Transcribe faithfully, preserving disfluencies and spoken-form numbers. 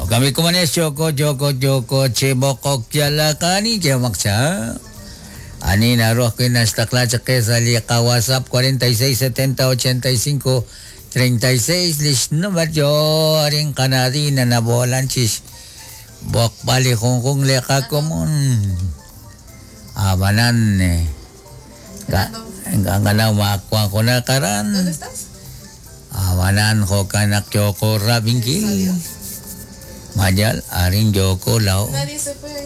kami kumanes Joko Joko Joko Chebokok Jalakani Jamaksa. Ani naroh kinas takla chake salika WhatsApp cuarenta y seis setenta ochenta y cinco treinta y seis lis nomor yo aring kanadina na bolanchis. Bok bali kung kung leka komon. Abanan eh. Ka nganganaw makwa ko na karan. ¿Dónde estás? Abanan ko kanak Joko Rabingkil. Majal aring Joko lao. Nadie se fue.